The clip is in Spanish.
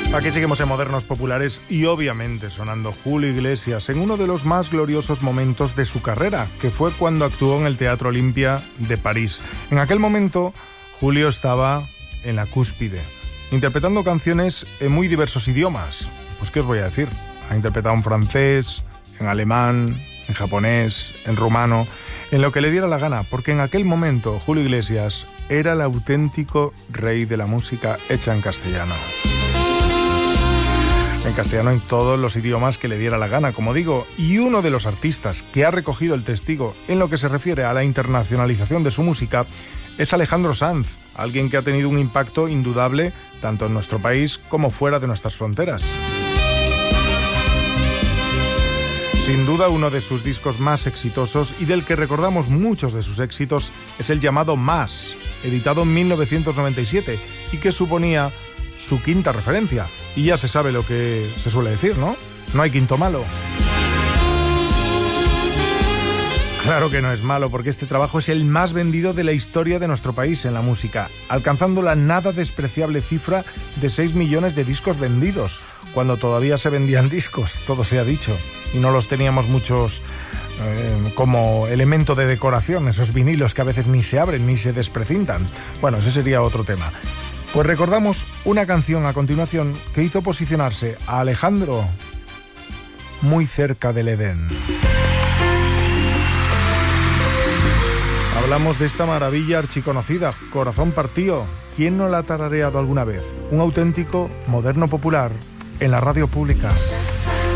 Aquí seguimos en Modernos Populares y obviamente sonando Julio Iglesias en uno de los más gloriosos momentos de su carrera, que fue cuando actuó en el Teatro Olympia de París. En aquel momento, Julio estaba en la cúspide, interpretando canciones en muy diversos idiomas. Pues, ¿qué os voy a decir? Ha interpretado en francés, en alemán, en japonés, en rumano, en lo que le diera la gana, porque en aquel momento Julio Iglesias era el auténtico rey de la música hecha en castellano. En castellano en todos los idiomas que le diera la gana, como digo, y uno de los artistas que ha recogido el testigo en lo que se refiere a la internacionalización de su música es Alejandro Sanz, alguien que ha tenido un impacto indudable tanto en nuestro país como fuera de nuestras fronteras. Sin duda, uno de sus discos más exitosos y del que recordamos muchos de sus éxitos es el llamado Más, editado en 1997 y que suponía su quinta referencia. Y ya se sabe lo que se suele decir, ¿no? No hay quinto malo. Claro que no es malo, porque este trabajo es el más vendido de la historia de nuestro país en la música, alcanzando la nada despreciable cifra de 6 millones de discos vendidos, cuando todavía se vendían discos, todo se ha dicho, y no los teníamos muchos como elemento de decoración, esos vinilos que a veces ni se abren ni se desprecintan. Bueno, ese sería otro tema. Pues recordamos una canción a continuación que hizo posicionarse a Alejandro muy cerca del Edén. Hablamos de esta maravilla archiconocida, Corazón Partido. ¿Quién no la ha tarareado alguna vez? Un auténtico moderno popular en la radio pública.